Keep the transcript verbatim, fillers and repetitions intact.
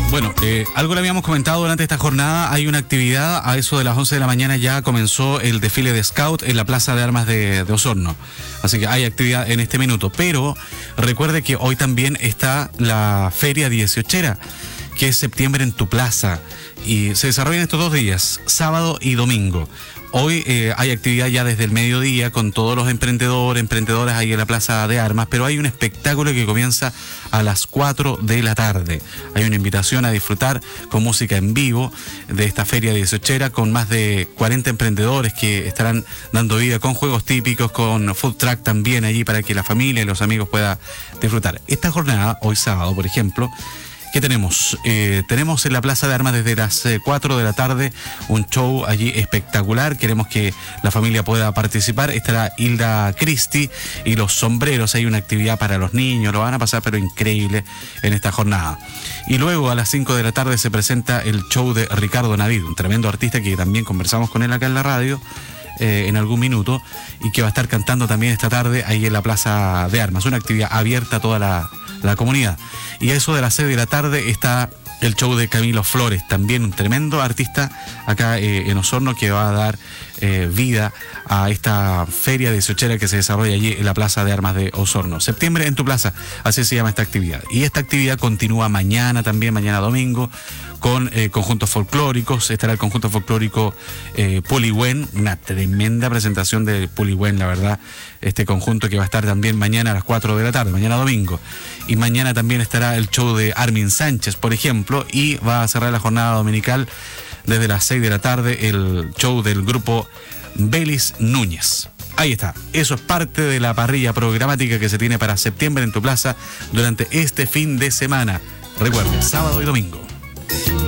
Bueno, eh, algo le habíamos comentado durante esta jornada. Hay una actividad, a eso de las once de la mañana ya comenzó el desfile de Scout en la Plaza de Armas de, de Osorno. Así que hay actividad en este minuto. Pero recuerde que hoy también está la Feria dieciochera, que es septiembre en tu plaza. Y se desarrollan estos dos días, sábado y domingo. Hoy eh, hay actividad ya desde el mediodía con todos los emprendedores, emprendedoras ahí en la Plaza de Armas, pero hay un espectáculo que comienza a las cuatro de la tarde. Hay una invitación a disfrutar con música en vivo de esta feria dieciochera con más de cuarenta emprendedores que estarán dando vida con juegos típicos, con food truck también allí para que la familia y los amigos puedan disfrutar. Esta jornada, hoy sábado, por ejemplo, ¿qué tenemos? Eh, tenemos en la Plaza de Armas desde las eh, cuatro de la tarde un show allí espectacular. Queremos que la familia pueda participar. Estará Hilda Cristi y los sombreros. Hay una actividad para los niños. Lo van a pasar pero increíble en esta jornada. Y luego a las cinco de la tarde se presenta el show de Ricardo Navid, un tremendo artista que también conversamos con él acá en la radio eh, en algún minuto y que va a estar cantando también esta tarde ahí en la Plaza de Armas. Una actividad abierta a toda la, la comunidad. Y a eso de las seis de la tarde está el show de Camilo Flores, también un tremendo artista acá eh, en Osorno que va a dar eh, vida a esta feria dieciochera que se desarrolla allí en la Plaza de Armas de Osorno. Septiembre en tu plaza, así se llama esta actividad. Y esta actividad continúa mañana también, mañana domingo, con eh, conjuntos folclóricos. Estará el conjunto folclórico eh, Puligüen, una tremenda presentación de Puligüen, la verdad, este conjunto que va a estar también mañana a las cuatro de la tarde, mañana domingo. Y mañana también estará el show de Armin Sánchez, por ejemplo, y va a cerrar la jornada dominical desde las seis de la tarde el show del grupo Belis Núñez. Ahí está, eso es parte de la parrilla programática que se tiene para septiembre en tu plaza durante este fin de semana. Recuerden, sábado y domingo.